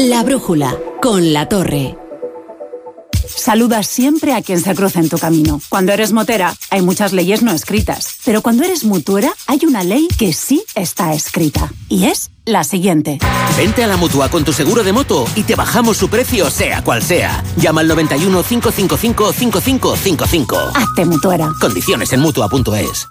La Brújula, con La Torre. Saluda siempre a quien se cruce en tu camino. Cuando eres motera, hay muchas leyes no escritas. Pero cuando eres mutuera, hay una ley que sí está escrita. Y es la siguiente. Vente a la Mutua con tu seguro de moto y te bajamos su precio, sea cual sea. Llama al 91 555 5555. Hazte mutuera. Condiciones en Mutua.es.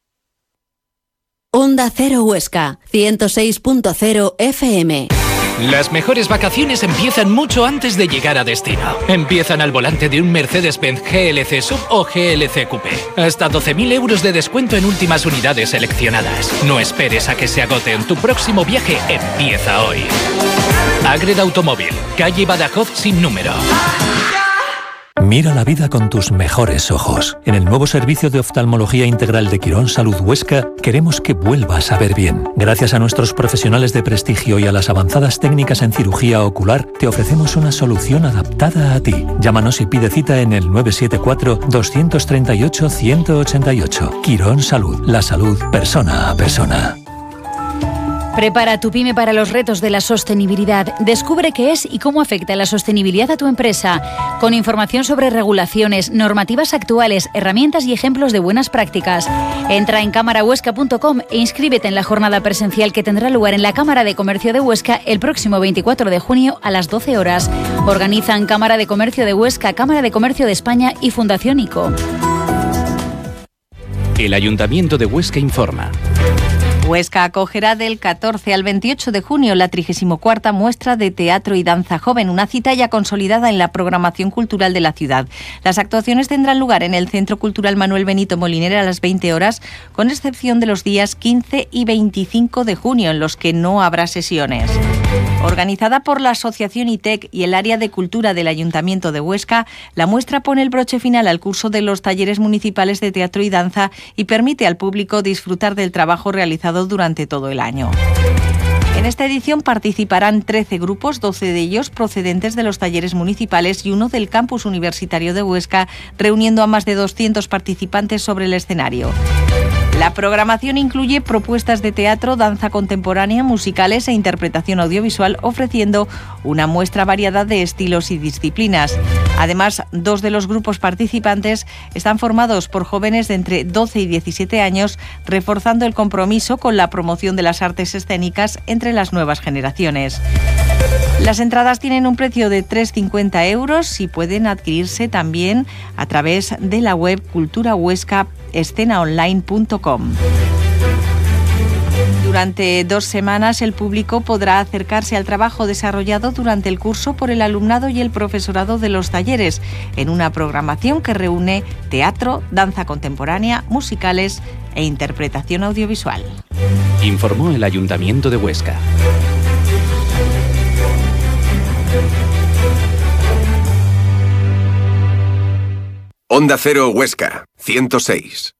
Onda Cero Huesca, 106.0 FM. Las mejores vacaciones empiezan mucho antes de llegar a destino. Empiezan al volante de un Mercedes-Benz GLC Sub o GLC Coupé. Hasta 12.000 euros de descuento en últimas unidades seleccionadas. No esperes a que se agoten. Tu próximo viaje empieza hoy. Agreda Automóvil, calle Badajoz sin número. Mira la vida con tus mejores ojos. En el nuevo servicio de oftalmología integral de Quirón Salud Huesca, queremos que vuelvas a ver bien. Gracias a nuestros profesionales de prestigio y a las avanzadas técnicas en cirugía ocular, te ofrecemos una solución adaptada a ti. Llámanos y pide cita en el 974-238-188. Quirón Salud, la salud persona a persona. Prepara tu pyme para los retos de la sostenibilidad. Descubre qué es y cómo afecta la sostenibilidad a tu empresa. Con información sobre regulaciones, normativas actuales, herramientas y ejemplos de buenas prácticas. Entra en camarahuesca.com e inscríbete en la jornada presencial que tendrá lugar en la Cámara de Comercio de Huesca el próximo 24 de junio a las 12 horas. Organizan Cámara de Comercio de Huesca, Cámara de Comercio de España y Fundación ICO. El Ayuntamiento de Huesca informa. Huesca acogerá del 14 al 28 de junio la 34ª muestra de teatro y danza joven, una cita ya consolidada en la programación cultural de la ciudad. Las actuaciones tendrán lugar en el Centro Cultural Manuel Benito Moliner a las 20 horas, con excepción de los días 15 y 25 de junio, en los que no habrá sesiones. Organizada por la Asociación ITEC y el Área de Cultura del Ayuntamiento de Huesca, la muestra pone el broche final al curso de los talleres municipales de teatro y danza y permite al público disfrutar del trabajo realizado durante todo el año. En esta edición participarán 13 grupos, 12 de ellos procedentes de los talleres municipales y uno del campus universitario de Huesca, reuniendo a más de 200 participantes sobre el escenario. La programación incluye propuestas de teatro, danza contemporánea, musicales e interpretación audiovisual, ofreciendo una muestra variada de estilos y disciplinas. Además, 2 de los grupos participantes están formados por jóvenes de entre 12 y 17 años, reforzando el compromiso con la promoción de las artes escénicas entre las nuevas generaciones. Las entradas tienen un precio de 3,50 euros y pueden adquirirse también a través de la web culturahuescaescenaonline.com. Durante 2 semanas el público podrá acercarse al trabajo desarrollado durante el curso por el alumnado y el profesorado de los talleres, en una programación que reúne teatro, danza contemporánea, musicales e interpretación audiovisual. Informó el Ayuntamiento de Huesca. Onda Cero Huesca, 106.